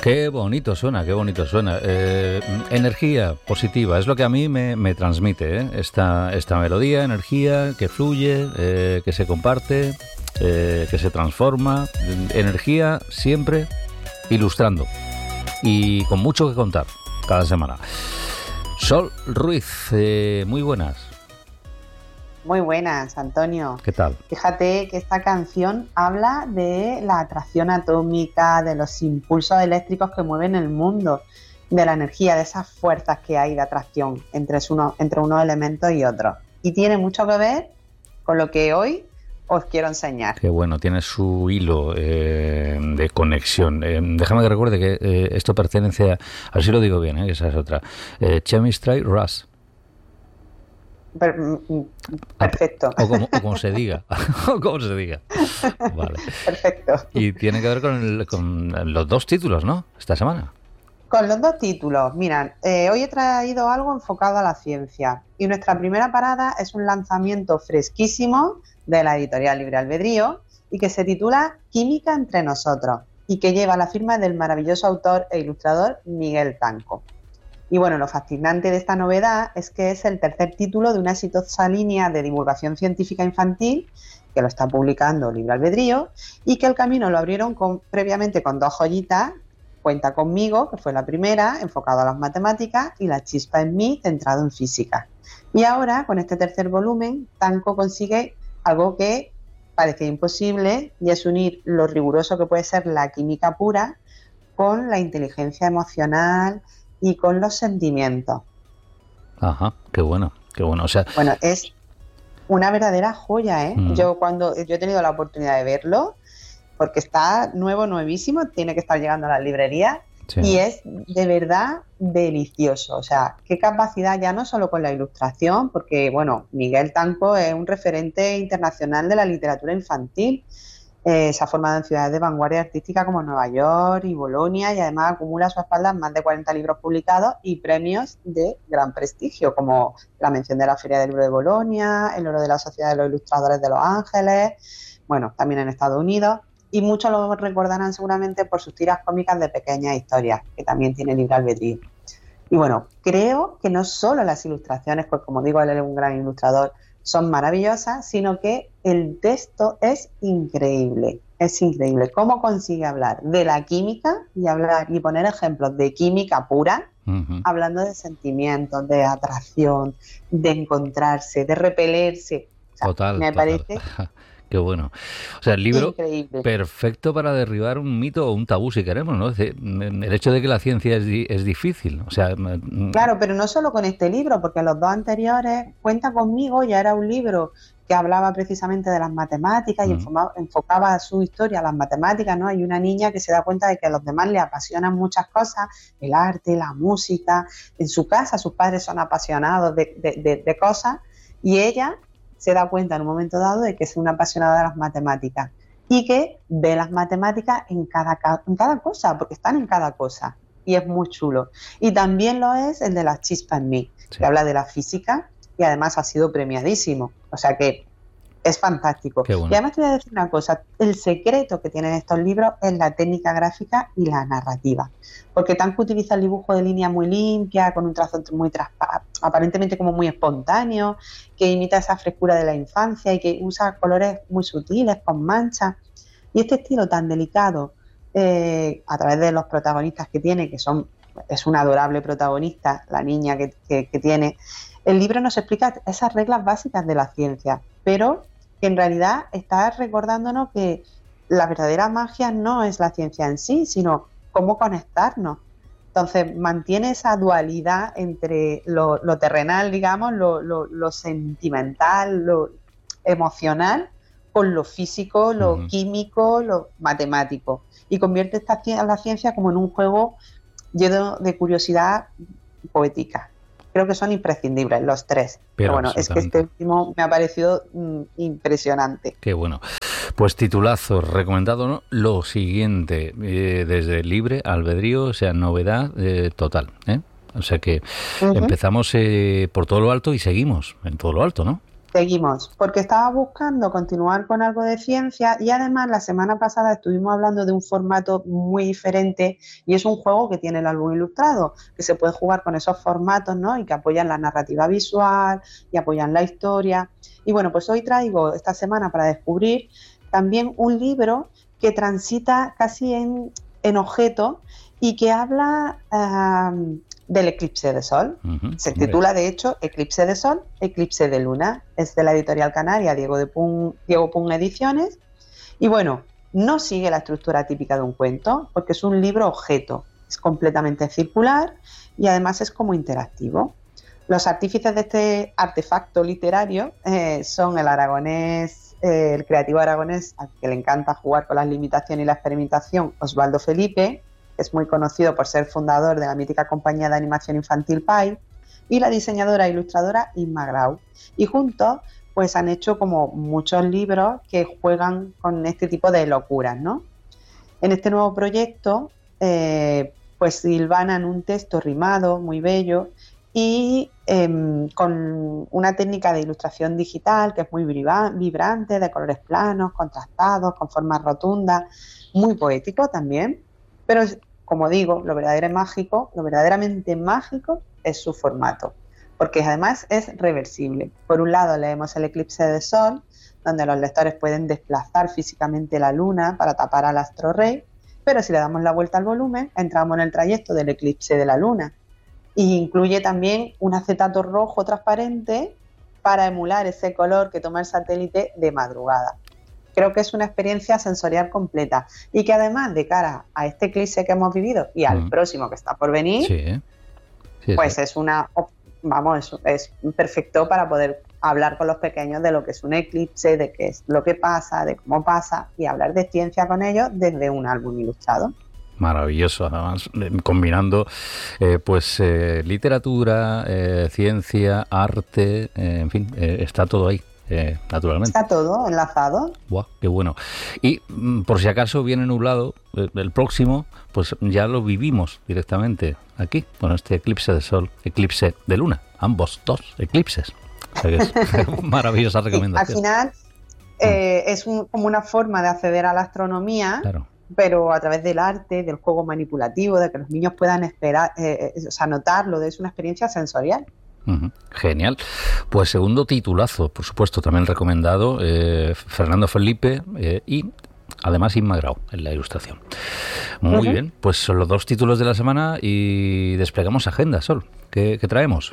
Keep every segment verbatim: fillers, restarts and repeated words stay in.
Qué bonito suena, qué bonito suena. Eh, energía positiva, es lo que a mí me, me transmite, ¿eh? esta, esta melodía, energía que fluye, eh, que se comparte, eh, que se transforma. Energía siempre ilustrando y con mucho que contar cada semana. Sol Ruiz, eh, muy buenas. Muy buenas, Antonio. ¿Qué tal? Fíjate que esta canción habla de la atracción atómica, de los impulsos eléctricos que mueven el mundo, de la energía, de esas fuerzas que hay de atracción entre, uno, entre unos elementos y otros. Y tiene mucho que ver con lo que hoy os quiero enseñar. Qué bueno, tiene su hilo eh, de conexión. Eh, déjame que recuerde que eh, esto pertenece a, a ver si lo digo bien, eh, esa es otra, eh, Chemistry Rust. Perfecto. O como, o como se diga, o como se diga. Vale. Perfecto. Y tiene que ver con, el, con los dos títulos, ¿no? Esta semana. Con los dos títulos. Mirad, eh, hoy he traído algo enfocado a la ciencia. Y nuestra primera parada es un lanzamiento fresquísimo de la editorial Libre Albedrío y que se titula Química entre nosotros y que lleva la firma del maravilloso autor e ilustrador Miguel Tanco. Y bueno, lo fascinante de esta novedad es que es el tercer título de una exitosa línea de divulgación científica infantil que lo está publicando Libre Albedrío y que el camino lo abrieron con, previamente con dos joyitas, Cuenta conmigo, que fue la primera, enfocado a las matemáticas, y La chispa en mí, centrado en física. Y ahora, con este tercer volumen, Tanco consigue algo que parecía imposible y es unir lo riguroso que puede ser la química pura con la inteligencia emocional y con los sentimientos. Ajá, qué bueno, qué bueno. O sea, bueno, es una verdadera joya, ¿eh? Mm. Yo cuando yo he tenido la oportunidad de verlo, porque está nuevo, nuevísimo, tiene que estar llegando a las librerías, sí. Y es de verdad delicioso. O sea, qué capacidad ya no solo con la ilustración, porque bueno, Miguel Tanco es un referente internacional de la literatura infantil. Eh, se ha formado en ciudades de vanguardia artística como Nueva York y Bolonia y además acumula a su espalda más de cuarenta libros publicados y premios de gran prestigio, como la mención de la Feria del Libro de Bolonia, el oro de la Sociedad de los Ilustradores de Los Ángeles, bueno, también en Estados Unidos, y muchos lo recordarán seguramente por sus tiras cómicas de pequeñas historias, que también tiene Libre Albedrío. Y bueno, creo que no solo las ilustraciones, pues como digo, él es un gran ilustrador, son maravillosas, sino que el texto es increíble, es increíble. Cómo consigue hablar de la química y hablar y poner ejemplos de química pura, uh-huh. hablando de sentimientos, de atracción, de encontrarse, de repelerse. O sea, total, me total. parece... Qué bueno. O sea, el libro increíble. Perfecto para derribar un mito o un tabú, si queremos, ¿no? El hecho de que la ciencia es, di- es difícil. O sea, claro, pero no solo con este libro, porque los dos anteriores, Cuenta conmigo, ya era un libro que hablaba precisamente de las matemáticas y enfocaba, enfocaba su historia a las matemáticas, ¿no? Hay una niña que se da cuenta de que a los demás le apasionan muchas cosas, el arte, la música. En su casa sus padres son apasionados de, de, de, de cosas y ella se da cuenta en un momento dado de que es una apasionada de las matemáticas y que ve las matemáticas en cada, en cada cosa, porque están en cada cosa y es muy chulo. Y también lo es el de La chispa en mí, sí. que habla de la física y además ha sido premiadísimo, o sea que es fantástico. Bueno. Y además te voy a decir una cosa, el secreto que tienen estos libros es la técnica gráfica y la narrativa, porque Tanco utiliza el dibujo de línea muy limpia, con un trazo muy transpa- aparentemente como muy espontáneo, que imita esa frescura de la infancia y que usa colores muy sutiles, con manchas. Y este estilo tan delicado, eh, a través de los protagonistas que tiene, que son es una adorable protagonista, la niña que, que, que tiene, el libro nos explica esas reglas básicas de la ciencia, pero que en realidad está recordándonos que la verdadera magia no es la ciencia en sí, sino cómo conectarnos. Entonces mantiene esa dualidad entre lo, lo terrenal, digamos, lo, lo, lo sentimental, lo emocional, con lo físico, lo uh-huh. químico, lo matemático. Y convierte esta, la ciencia como en un juego lleno de curiosidad poética. Creo que son imprescindibles los tres. Pero, Pero bueno, es que este último me ha parecido mm, impresionante. Qué bueno. Pues titulazo, recomendado, ¿no? Lo siguiente, eh, desde Libre Albedrío, o sea, novedad eh, total, ¿eh? O sea que uh-huh. empezamos eh, por todo lo alto y seguimos en todo lo alto, ¿no? Seguimos, porque estaba buscando continuar con algo de ciencia y además la semana pasada estuvimos hablando de un formato muy diferente y es un juego que tiene el álbum ilustrado, que se puede jugar con esos formatos, ¿no? Y que apoyan la narrativa visual y apoyan la historia. Y bueno, pues hoy traigo esta semana para descubrir también un libro que transita casi en, en objeto y que habla uh, del eclipse de sol. Uh-huh. Se titula, de hecho, Eclipse de Sol, Eclipse de Luna. Es de la editorial canaria Diego, de Pun, Diego Pun Ediciones. Y bueno, no sigue la estructura típica de un cuento, porque es un libro objeto. Es completamente circular y además es como interactivo. Los artífices de este artefacto literario eh, son el aragonés, eh, el creativo aragonés, al que le encanta jugar con las limitaciones y la experimentación, Osvaldo Felipe, que es muy conocido por ser fundador de la mítica compañía de animación infantil Pai, y la diseñadora e ilustradora Inma Grau. Y juntos pues han hecho como muchos libros que juegan con este tipo de locuras, ¿no? En este nuevo proyecto eh, pues silvanan un texto rimado muy bello y eh, con una técnica de ilustración digital que es muy vibrante, de colores planos, contrastados, con formas rotundas, muy poético también. Pero, como digo, lo verdaderamente mágico, lo verdaderamente mágico es su formato, porque además es reversible. Por un lado leemos el eclipse de sol, donde los lectores pueden desplazar físicamente la luna para tapar al astro rey, pero si le damos la vuelta al volumen, entramos en el trayecto del eclipse de la luna. Y incluye también un acetato rojo transparente para emular ese color que toma el satélite de madrugada. Creo que es una experiencia sensorial completa y que además de cara a este eclipse que hemos vivido y al mm. próximo que está por venir, sí. Sí, pues sí. es una, vamos, es, es perfecto para poder hablar con los pequeños de lo que es un eclipse, de qué es lo que pasa, de cómo pasa y hablar de ciencia con ellos desde un álbum ilustrado. Maravilloso, además, combinando eh, pues eh, literatura, eh, ciencia, arte, eh, en fin, eh, está todo ahí. Eh, naturalmente. Está todo enlazado. Buah, qué bueno. Y mm, por si acaso viene nublado, eh, el próximo, pues ya lo vivimos directamente aquí, con este eclipse de sol, eclipse de luna, ambos dos eclipses. O sea que es maravillosa recomendación. Sí, al final eh, mm. es un, como una forma de acceder a la astronomía, claro. pero a través del arte, del juego manipulativo, de que los niños puedan esperar, eh, o sea, notarlo, de es una experiencia sensorial. Uh-huh. Genial. Pues segundo titulazo, por supuesto, también recomendado, eh, Fernando Felipe eh, y además Inma Grau en la ilustración. Muy uh-huh. bien, pues son los dos títulos de la semana y desplegamos agenda, Sol. ¿Qué, qué traemos?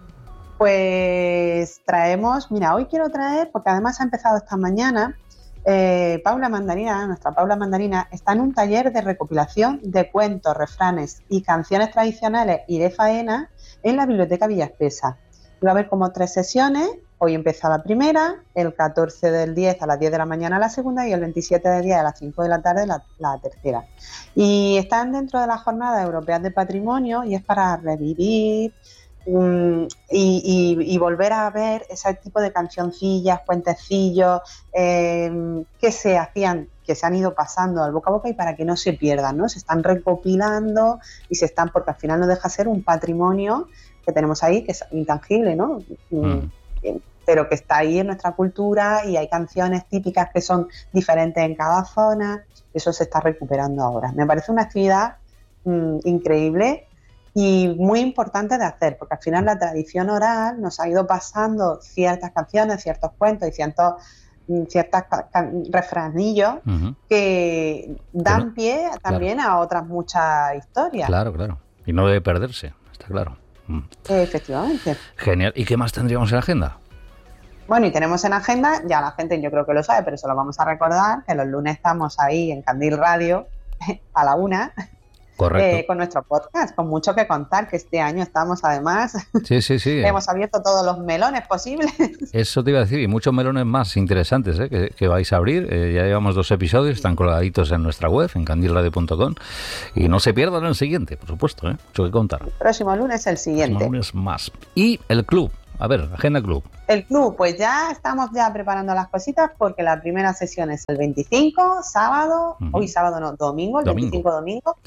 Pues traemos, mira, hoy quiero traer, porque además ha empezado esta mañana, eh, Paula Mandarina, nuestra Paula Mandarina, está en un taller de recopilación de cuentos, refranes y canciones tradicionales y de faena en la Biblioteca Villa Espesa. Va a haber como tres sesiones, hoy empieza la primera, el catorce del diez a las diez de la mañana la segunda y el veintisiete del diez a las cinco de la tarde la, la tercera. Y están dentro de las Jornadas Europeas de Patrimonio y es para revivir um, y, y, y volver a ver ese tipo de cancioncillas, cuentecillos eh, que se hacían, que se han ido pasando al boca a boca y para que no se pierdan, ¿no? Se están recopilando y se están, porque al final no deja ser un patrimonio que tenemos ahí, que es intangible, ¿no? Mm. Pero que está ahí en nuestra cultura y hay canciones típicas que son diferentes en cada zona, eso se está recuperando ahora. Me parece una actividad mmm, increíble y muy importante de hacer, porque al final la tradición oral nos ha ido pasando ciertas canciones, ciertos cuentos y ciertos ciertos refranillos uh-huh. que dan pie también claro. a otras muchas historias. Claro, claro. Y no debe perderse, está claro. Mm. Efectivamente. Genial. ¿Y qué más tendríamos en agenda? Bueno, y tenemos en agenda, ya la gente yo creo que lo sabe, pero se lo vamos a recordar, que los lunes estamos ahí en Candil Radio a la una. Correcto. Eh, con nuestro podcast, con mucho que contar, que este año estamos además, sí, sí, sí. hemos abierto todos los melones posibles. Eso te iba a decir, y muchos melones más interesantes ¿eh? que, que vais a abrir. Eh, ya llevamos dos episodios, están colgaditos en nuestra web, en candil radio punto com, y no se pierdan el siguiente, por supuesto, ¿eh? Mucho que contar. El próximo lunes el siguiente. El próximo lunes más. Y el club. A ver, Agenda Club. El club, pues ya estamos ya preparando las cositas porque la primera sesión es el veinticinco, sábado, uh-huh. hoy sábado no, domingo, el domingo. veinticinco domingo. Sí.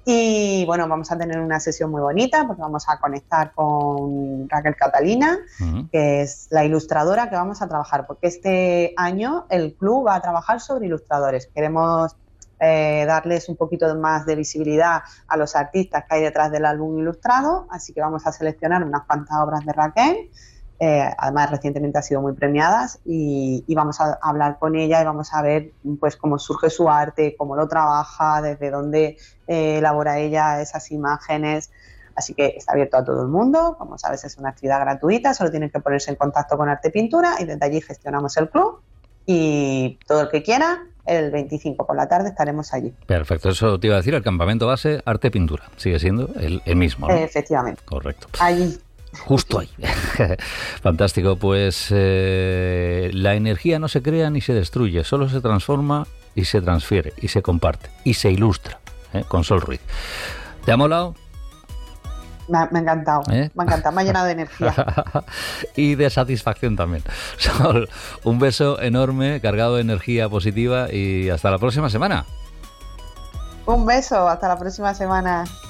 Y bueno, vamos a tener una sesión muy bonita porque vamos a conectar con Raquel Catalina, uh-huh. que es la ilustradora que vamos a trabajar, porque este año el club va a trabajar sobre ilustradores. Queremos eh, darles un poquito más de visibilidad a los artistas que hay detrás del álbum ilustrado, así que vamos a seleccionar unas cuantas obras de Raquel. Eh, además recientemente ha sido muy premiadas y, y vamos a hablar con ella y vamos a ver pues cómo surge su arte, cómo lo trabaja, desde dónde eh, elabora ella esas imágenes, así que está abierto a todo el mundo. Como sabes, es una actividad gratuita, solo tienen que ponerse en contacto con Arte Pintura y desde allí gestionamos el club y todo el que quiera, el veinticinco por la tarde estaremos allí. Perfecto, eso te iba a decir, el campamento base Arte Pintura, sigue siendo el, el mismo, ¿no? Eh, efectivamente. Correcto. Allí. Justo ahí. Fantástico. Pues eh, la energía no se crea ni se destruye, solo se transforma y se transfiere y se comparte y se ilustra. ¿eh? Con Sol Ruiz. ¿Te ha molado? Me ha, me ha encantado. ¿Eh? Me ha encantado. Me ha llenado de energía. Y de satisfacción también. Sol, un beso enorme, cargado de energía positiva y hasta la próxima semana. Un beso. Hasta la próxima semana.